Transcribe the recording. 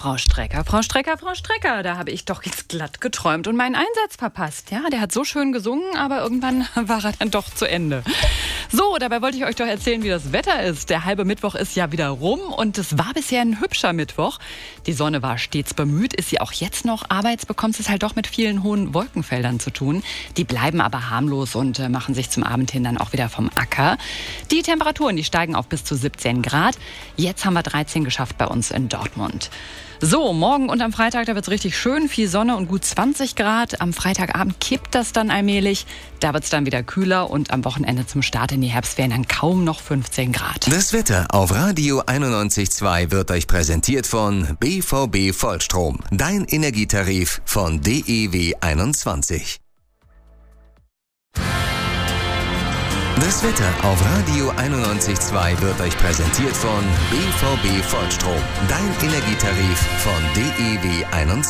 Frau Strecker, da habe ich doch jetzt glatt geträumt und meinen Einsatz verpasst. Ja, der hat so schön gesungen, aber irgendwann war er dann doch zu Ende. So, dabei wollte ich euch doch erzählen, wie das Wetter ist. Der halbe Mittwoch ist ja wieder rum und es war bisher ein hübscher Mittwoch. Die Sonne war stets bemüht, ist sie auch jetzt noch, aber jetzt bekommt es halt doch mit vielen hohen Wolkenfeldern zu tun. Die bleiben aber harmlos und machen sich zum Abend hin dann auch wieder vom Acker. Die Temperaturen, die steigen auf bis zu 17 Grad. Jetzt haben wir 13 geschafft bei uns in Dortmund. So, morgen und am Freitag, da wird es richtig schön, viel Sonne und gut 20 Grad. Am Freitagabend kippt das dann allmählich. Da wird es dann wieder kühler und am Wochenende zum Start in die Herbstferien dann kaum noch 15 Grad. Das Wetter auf Radio 91.2 wird euch präsentiert von BVB Vollstrom. Dein Energietarif von DEW 21. Das Wetter auf Radio 91.2 wird euch präsentiert von BVB Vollstrom. Dein Energietarif von DEW 21.